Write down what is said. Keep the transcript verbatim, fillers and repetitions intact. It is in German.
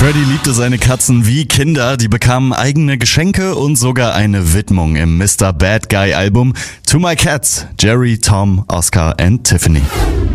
Freddy liebte seine Katzen wie Kinder, die bekamen eigene Geschenke und sogar eine Widmung im Mister Bad Guy Album To My Cats, Jerry, Tom, Oscar and Tiffany.